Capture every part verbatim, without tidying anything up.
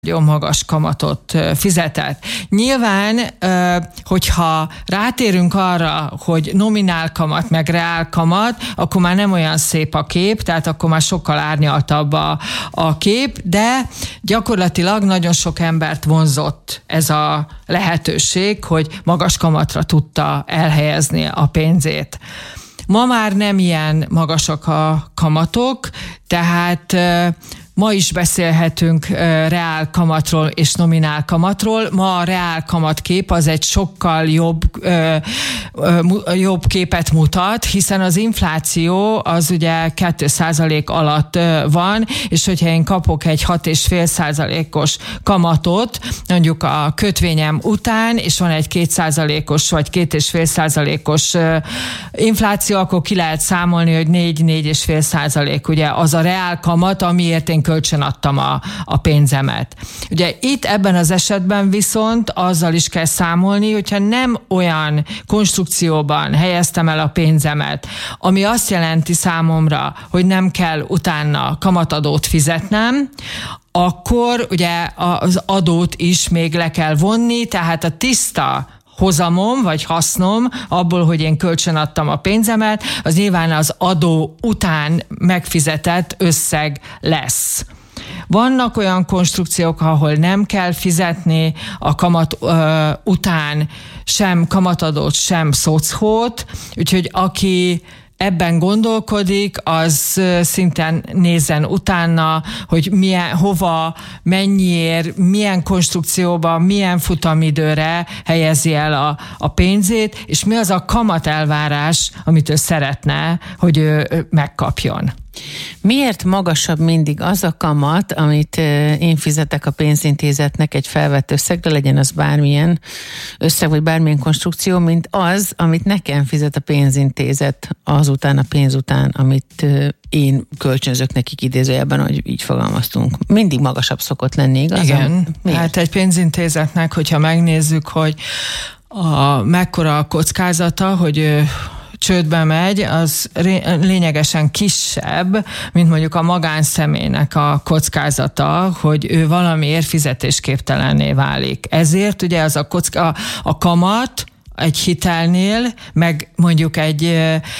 nagyon magas kamatot fizetett. Nyilván, hogyha rátérünk arra, hogy nominál kamat, meg reál kamat, akkor már nem olyan szép a kép, tehát akkor már sokkal árnyaltabb a, a kép, de gyakorlatilag nagyon sok embert vonzott ez a lehetőség, hogy magas kamatra tudta elhelyezni a pénzét. Ma már nem ilyen magasak a kamatok, tehát ma is beszélhetünk uh, reál kamatról és nominál kamatról. Ma a reál kamatkép az egy sokkal jobb, uh, uh, jobb képet mutat, hiszen az infláció az ugye két százalék alatt uh, van, és hogyha én kapok egy hat egész öt százalékos kamatot, mondjuk a kötvényem után, és van egy két százalékos vagy két egész öt százalékos uh, infláció, akkor ki lehet számolni, hogy négy-négy egész öt százalék ugye az a reál kamat, amiért én kölcsön adtam a, a pénzemet. Ugye itt ebben az esetben viszont azzal is kell számolni, hogyha nem olyan konstrukcióban helyeztem el a pénzemet, ami azt jelenti számomra, hogy nem kell utána kamatadót fizetnem, akkor ugye az adót is még le kell vonni, tehát a tiszta hozamom, vagy hasznom abból, hogy én kölcsön adtam a pénzemet, az nyilván az adó után megfizetett összeg lesz. Vannak olyan konstrukciók, ahol nem kell fizetni a kamat ö, után sem kamatadót, sem szocót, úgyhogy aki ebben gondolkodik, az szinten nézzen utána, hogy milyen, hova, mennyiért, milyen konstrukcióban, milyen futamidőre helyezi el a, a pénzét, és mi az a kamat elvárás, amit ő szeretne, hogy ő megkapjon. Miért magasabb mindig az a kamat, amit én fizetek a pénzintézetnek egy felvett összegre, legyen az bármilyen összeg, vagy bármilyen konstrukció, mint az, amit nekem fizet a pénzintézet azután, a pénz után, amit én kölcsönzök nekik idézőjelben, hogy így fogalmaztunk. Mindig magasabb szokott lenni, igaz? Igen, hát egy pénzintézetnek, hogyha megnézzük, hogy a, mekkora a kockázata, hogy csődbe megy, az lényegesen kisebb, mint mondjuk a magánszemélynek a kockázata, hogy ő valamiért fizetésképtelenné válik. Ezért ugye az a, kocka, a kamat egy hitelnél, meg mondjuk egy,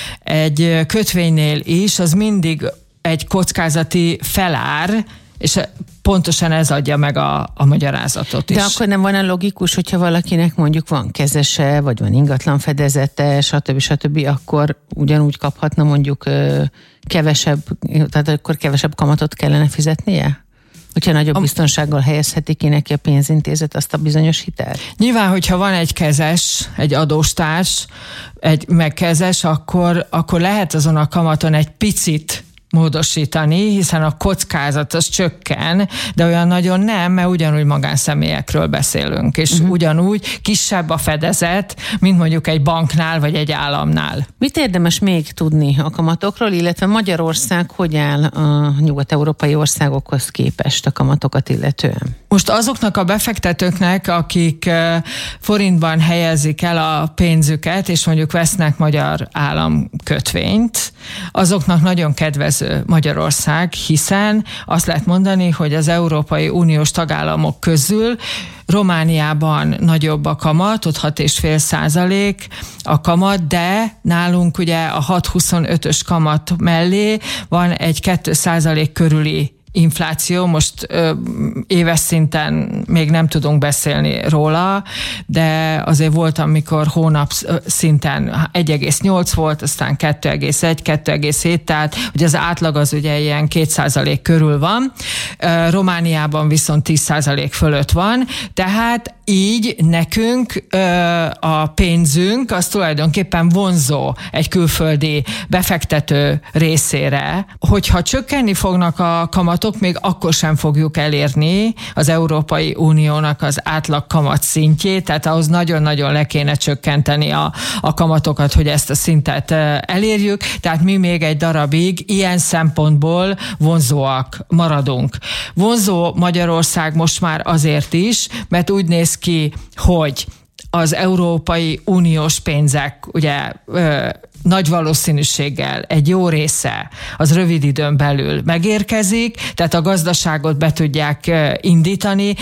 egy kötvénynél is, az mindig egy kockázati felár, és pontosan ez adja meg a, a magyarázatot is. De akkor nem van a logikus, hogyha valakinek mondjuk van kezese, vagy van ingatlan fedezete, stb. stb., akkor ugyanúgy kaphatna mondjuk kevesebb, tehát akkor kevesebb kamatot kellene fizetnie? Hogyha nagyobb a... biztonsággal helyezheti ki neki a pénzintézet azt a bizonyos hitelt? Nyilván, hogyha van egy kezes, egy adóstárs, egy megkezes, akkor, akkor lehet azon a kamaton egy picit módosítani, hiszen a kockázat az csökken, de olyan nagyon nem, mert ugyanúgy magánszemélyekről beszélünk, és uh-huh. ugyanúgy kisebb a fedezet, mint mondjuk egy banknál, vagy egy államnál. Mit érdemes még tudni a kamatokról, illetve Magyarország hogy áll a nyugat-európai országokhoz képest a kamatokat illetően? Most azoknak a befektetőknek, akik forintban helyezik el a pénzüket, és mondjuk vesznek magyar államkötvényt, azoknak nagyon kedvező Magyarország, hiszen azt lehet mondani, hogy az Európai Uniós tagállamok közül Romániában nagyobb a kamat, ott hat egész öt százalék a kamat, de nálunk ugye a hat egész huszonötös kamat mellé van egy két százalék körüli infláció, most ö, éves szinten még nem tudunk beszélni róla, de azért volt, amikor hónap szinten egy egész nyolc volt, aztán kettő egész egy, kettő egész hét, tehát hogy az átlag az ugye ilyen két százalék körül van, ö, Romániában viszont tíz százalék fölött van, tehát így nekünk ö, a pénzünk az tulajdonképpen vonzó egy külföldi befektető részére. Hogyha csökkenni fognak a kamatok, még akkor sem fogjuk elérni az Európai Uniónak az átlag kamat szintjét, tehát ahhoz nagyon-nagyon le kéne csökkenteni a, a kamatokat, hogy ezt a szintet elérjük, tehát mi még egy darabig ilyen szempontból vonzóak maradunk. Vonzó Magyarország most már azért is, mert úgy néz ki, hogy az Európai Uniós pénzek ugye nagy valószínűséggel egy jó része az rövid időn belül megérkezik, tehát a gazdaságot be tudják indítani,